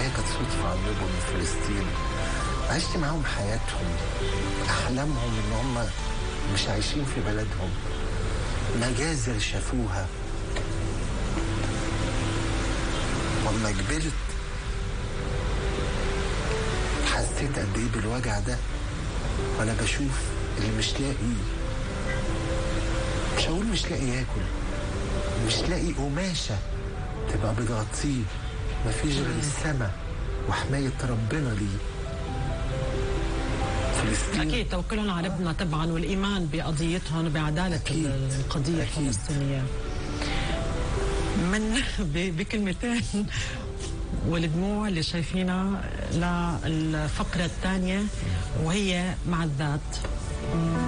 هي كانت صدفة عندهم من فلسطين. عشت معاهم حياتهم، أحلامهم إن هم مش عايشين في بلدهم، مجازر شافوها. وأما كبرت حسيت قد إيه بالوجع ده، وأنا بشوف اللي مش لاقي، مش هقول مش لاقي ياكل، مش لاقي قماشة تبقى بتغطيه، مفيش غير السما وحماية ربنا ليه. فلسطين أكيد توكلهم على ربنا طبعا، والإيمان بقضيتهم وبعدالة القضية الفلسطينية. من بكلمتين والدموع اللي شايفينها للفقرة الثانية وهي مع الذات.